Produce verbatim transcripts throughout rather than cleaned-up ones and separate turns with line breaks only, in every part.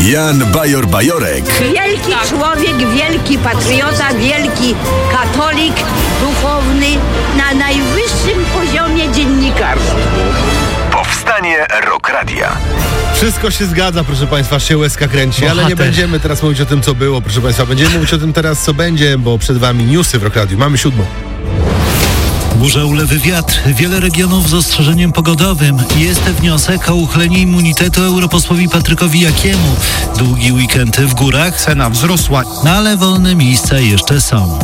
Jan Bajor-Bajorek.
Wielki człowiek, wielki patriota, wielki katolik, duchowny, na najwyższym poziomie dziennikarstwa.
Powstanie Rock Radia.
Wszystko się zgadza, proszę Państwa, się łezka kręci,
Bohater.
ale nie będziemy teraz mówić o tym, co było, proszę Państwa. Będziemy mówić o tym teraz, co będzie, bo przed Wami newsy w Rock Radiu. Mamy siódmą.
Burza, ulewy, wiatr. Wiele regionów z ostrzeżeniem pogodowym. Jest wniosek o uchylenie immunitetu europosłowi Patrykowi Jakiemu. Długi weekend w górach.
Cena wzrosła,
no ale wolne miejsca jeszcze są.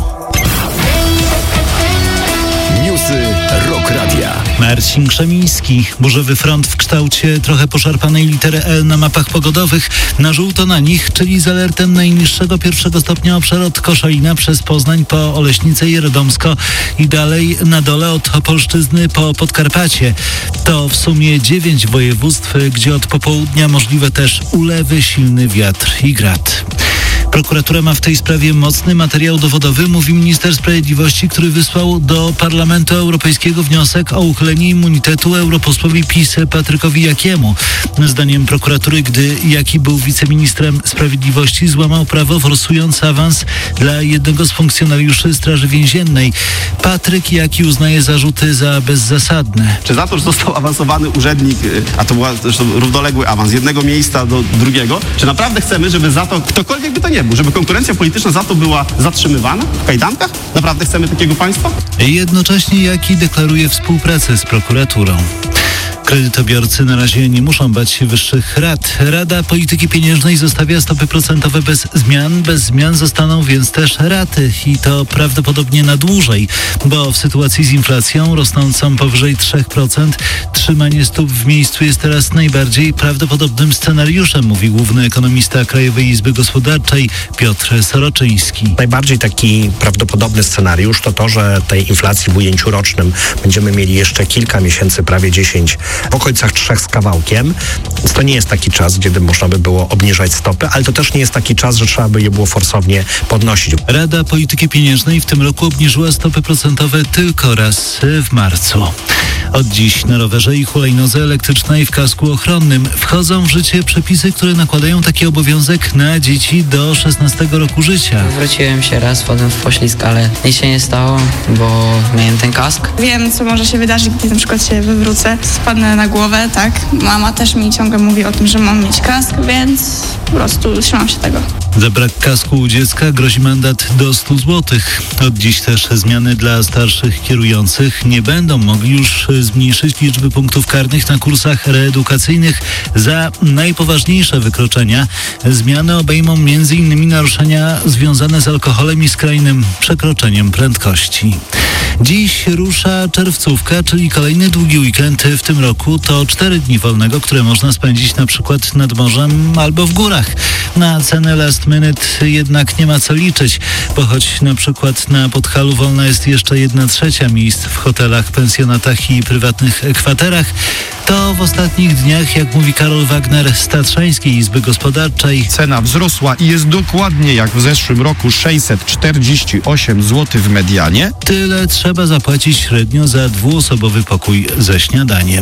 Newsy Rock Radia.
Marcin Krzemiński. Burzowy front w kształcie trochę poszarpanej litery L na mapach pogodowych. Na żółto na nich, czyli z alertem najniższego pierwszego stopnia obszar od Koszalina przez Poznań po Oleśnicę i Radomsko i dalej na dole od Opolszczyzny po Podkarpacie. To w sumie dziewięć województw, gdzie od popołudnia możliwe też ulewy, silny wiatr i grad. Prokuratura ma w tej sprawie mocny materiał dowodowy, mówi minister sprawiedliwości, który wysłał do Parlamentu Europejskiego wniosek o uchylenie immunitetu europosłowi PiS Patrykowi Jakiemu. Zdaniem prokuratury, gdy Jaki był wiceministrem sprawiedliwości, złamał prawo, forsując awans dla jednego z funkcjonariuszy Straży Więziennej. Patryk Jaki uznaje zarzuty za bezzasadne.
czy za to, że został awansowany urzędnik, a to był zresztą równoległy awans z jednego miejsca do drugiego, czy naprawdę chcemy, żeby za to, ktokolwiek by to nie był, żeby konkurencja polityczna za to była zatrzymywana w kajdankach? Naprawdę chcemy takiego państwa?
Jednocześnie Jaki deklaruje współpracę z prokuraturą. Kredytobiorcy na razie nie muszą bać się wyższych rat. Rada Polityki Pieniężnej zostawia stopy procentowe bez zmian. Bez zmian zostaną więc też raty i to prawdopodobnie na dłużej, bo w sytuacji z inflacją rosnącą powyżej trzy procent trzymanie stóp w miejscu jest teraz najbardziej prawdopodobnym scenariuszem, mówi główny ekonomista Krajowej Izby Gospodarczej Piotr Soroczyński.
Najbardziej taki prawdopodobny scenariusz to to, że tej inflacji w ujęciu rocznym będziemy mieli jeszcze kilka miesięcy, prawie dziesięć, w okolicach trzech z kawałkiem. Więc to nie jest taki czas, kiedy można by było obniżać stopy, ale to też nie jest taki czas, że trzeba by je było forsownie podnosić.
Rada Polityki Pieniężnej w tym roku obniżyła stopy procentowe tylko raz w marcu. Od dziś na rowerze i hulajnodze elektrycznej w kasku ochronnym wchodzą w życie przepisy, które nakładają taki obowiązek na dzieci do szesnastego roku życia.
Wróciłem się raz, wpadłem w poślizg, ale nic się nie stało, bo miałem ten kask.
Wiem, co może się wydarzyć, gdy na przykład się wywrócę, spadnę na głowę, tak. Mama też mi ciągle mówi o tym, że mam mieć kask, więc po prostu trzymam się tego.
Za brak kasku u dziecka grozi mandat do stu złotych. Od dziś też zmiany dla starszych kierujących nie będą mogli już zmniejszyć liczby punktów karnych na kursach reedukacyjnych za najpoważniejsze wykroczenia. Zmiany obejmą między innymi naruszenia związane z alkoholem i skrajnym przekroczeniem prędkości. Dziś rusza czerwcówka, czyli kolejny długi weekend w tym roku. To cztery dni wolnego, które można spędzić na przykład nad morzem albo w górach. Na cenę last minute jednak nie ma co liczyć, bo choć na przykład na Podhalu wolna jest jeszcze jedna trzecia miejsc w hotelach, pensjonatach i prywatnych kwaterach, to w ostatnich dniach, jak mówi Karol Wagner z Tatrzańskiej Izby Gospodarczej,
Cena wzrosła i jest dokładnie jak w zeszłym roku sześćset czterdzieści osiem złotych w medianie.
tyle trzeba zapłacić średnio za dwuosobowy pokój ze śniadaniem.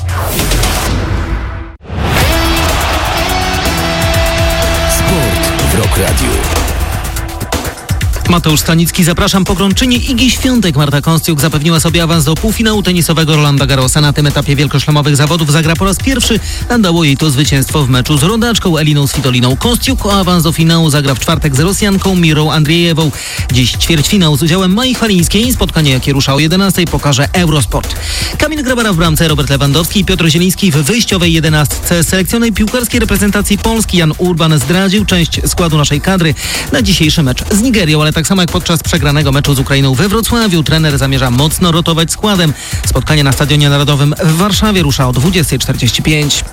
Sport w Rock Radiu.
Mateusz Stanicki, zapraszam. Pogrączyni Igi Świątek Marta Kostiuk zapewniła sobie awans do półfinału tenisowego Rolanda Garrosa. Na tym etapie wielkoszlemowych zawodów zagra po raz pierwszy. Dało jej to zwycięstwo w meczu z rodaczką Eliną Svitoliną. Kostiuk o awans do finału zagra w czwartek z Rosjanką Mirą Andrzejewą. Dziś ćwierćfinał z udziałem Mai Chwalińskiej. Spotkanie, jakie rusza o jedenastej, pokaże Eurosport. Kamil Grabara w bramce, Robert Lewandowski i Piotr Zieliński w wyjściowej jedenastce. Selekcjonej piłkarskiej reprezentacji Polski Jan Urban zdradził część składu naszej kadry na dzisiejszy mecz z Nigerią, ale tak samo jak podczas przegranego meczu z Ukrainą we Wrocławiu, trener zamierza mocno rotować składem. Spotkanie na Stadionie Narodowym w Warszawie rusza o dwudziestej czterdzieści pięć.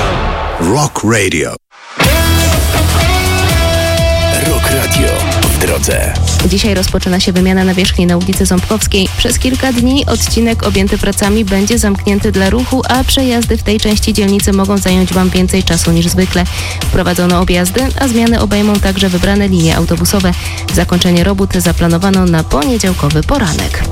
Rock Radio. Rock Radio w drodze. drodze.
Dzisiaj rozpoczyna się wymiana nawierzchni na ulicy Ząbkowskiej. Przez kilka dni odcinek objęty pracami będzie zamknięty dla ruchu, a przejazdy w tej części dzielnicy mogą zająć Wam więcej czasu niż zwykle. Wprowadzono objazdy, a zmiany obejmą także wybrane linie autobusowe. Zakończenie robót zaplanowano na poniedziałkowy poranek.